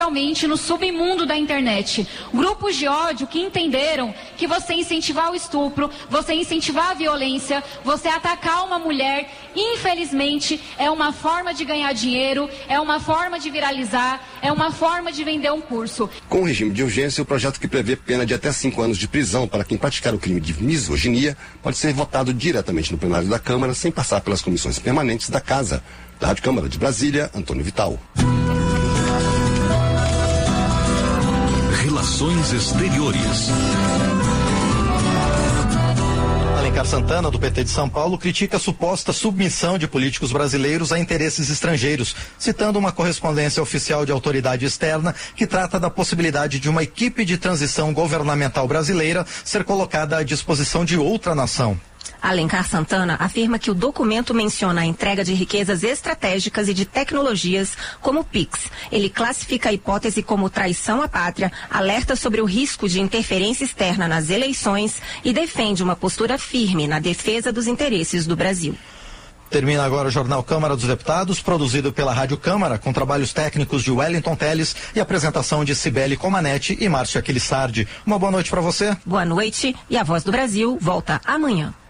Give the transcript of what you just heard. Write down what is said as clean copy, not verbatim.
realmente no submundo da internet. Grupos de ódio que entenderam que você incentivar o estupro, você incentivar a violência, você atacar uma mulher, infelizmente, é uma forma de ganhar dinheiro, é uma forma de viralizar, é uma forma de vender um curso. Com o regime de urgência, o projeto que prevê pena de até 5 anos de prisão para quem praticar o crime de misoginia pode ser votado diretamente no plenário da Câmara, sem passar pelas comissões permanentes da Casa. Da Rádio Câmara de Brasília, Antônio Vital. Relações Exteriores. Alencar Santana, do PT de São Paulo, critica a suposta submissão de políticos brasileiros a interesses estrangeiros, citando uma correspondência oficial de autoridade externa que trata da possibilidade de uma equipe de transição governamental brasileira ser colocada à disposição de outra nação. Alencar Santana afirma que o documento menciona a entrega de riquezas estratégicas e de tecnologias como o PIX. Ele classifica a hipótese como traição à pátria, alerta sobre o risco de interferência externa nas eleições e defende uma postura firme na defesa dos interesses do Brasil. Termina agora o Jornal Câmara dos Deputados, produzido pela Rádio Câmara, com trabalhos técnicos de Wellington Teles e apresentação de Cibele Comanete e Márcia Aquilissardi. Uma boa noite para você. Boa noite, e a Voz do Brasil volta amanhã.